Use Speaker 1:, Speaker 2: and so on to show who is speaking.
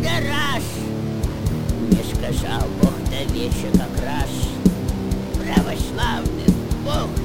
Speaker 1: гараж. Не сказал Бог до вечера как раз. Православным Бог